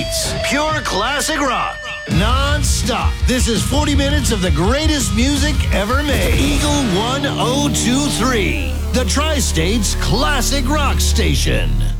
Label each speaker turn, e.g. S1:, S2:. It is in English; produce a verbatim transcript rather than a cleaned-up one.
S1: beats, pure classic rock, non-stop. This is forty minutes of the greatest music ever made. Eagle one oh two three, the Tri-State's classic rock station.